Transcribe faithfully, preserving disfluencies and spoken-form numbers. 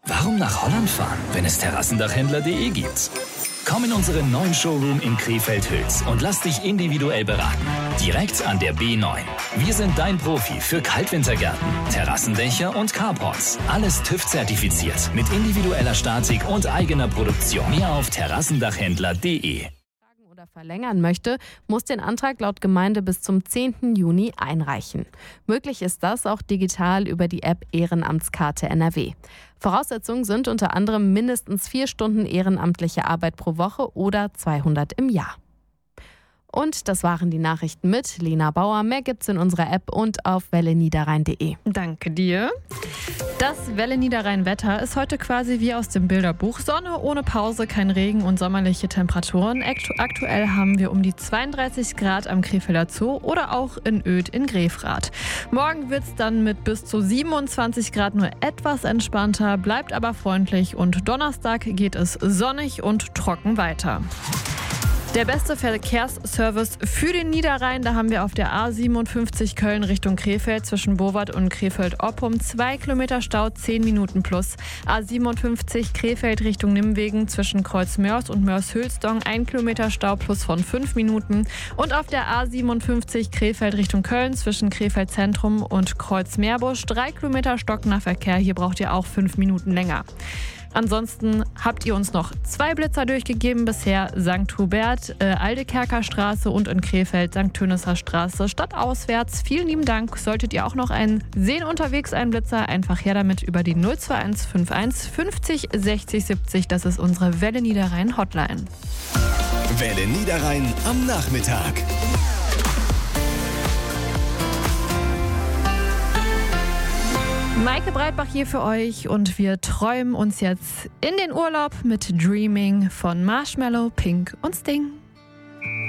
Warum nach Holland fahren, wenn es terrassendachhändler punkt de gibt? Komm in unseren neuen Showroom in Krefeld-Hüls und lass dich individuell beraten. Direkt an der B neun. Wir sind dein Profi für Kaltwintergärten, Terrassendächer und Carports. Alles TÜV-zertifiziert mit individueller Statik und eigener Produktion. Mehr auf terrassendachhändler punkt de. Oder verlängern möchte, muss den Antrag laut Gemeinde bis zum zehnten Juni einreichen. Möglich ist das auch digital über die App Ehrenamtskarte N R W. Voraussetzungen sind unter anderem mindestens vier Stunden ehrenamtliche Arbeit pro Woche oder zweihundert im Jahr. Und das waren die Nachrichten mit Lena Bauer. Mehr gibt's in unserer App und auf welle niederrhein punkt de. Danke dir. Das Welle Niederrhein-Wetter ist heute quasi wie aus dem Bilderbuch. Sonne ohne Pause, kein Regen und sommerliche Temperaturen. Aktuell haben wir um die zweiunddreißig Grad am Krefelder Zoo oder auch in Oedt in Grefrath. Morgen wird es dann mit bis zu siebenundzwanzig Grad nur etwas entspannter, bleibt aber freundlich und Donnerstag geht es sonnig und trocken weiter. Der beste Verkehrsservice für den Niederrhein, da haben wir auf der A siebenundfünfzig Köln Richtung Krefeld zwischen Bowart und Krefeld-Oppum zwei Kilometer Stau, zehn Minuten plus. A siebenundfünfzig Krefeld Richtung Nimwegen zwischen Kreuz Mörs und Mörs-Hülsdong ein Kilometer Stau plus von fünf Minuten. Und auf der A siebenundfünfzig Krefeld Richtung Köln zwischen Krefeld Zentrum und Kreuz Meerbusch drei Kilometer stockender Verkehr. Hier braucht ihr auch fünf Minuten länger. Ansonsten habt ihr uns noch zwei Blitzer durchgegeben bisher. Sankt Hubert, äh, Aldekerker Straße und in Krefeld Sankt Tönisser Straße stadtauswärts. Vielen lieben Dank. Solltet ihr auch noch einen sehen unterwegs, einen Blitzer, einfach her damit über die null zwei eins fünf eins fünfzig sechzig siebzig. Das ist unsere Welle Niederrhein Hotline. Welle Niederrhein am Nachmittag. Maike Breitbach hier für euch und wir träumen uns jetzt in den Urlaub mit Dreaming von Marshmello, Pink und Sting.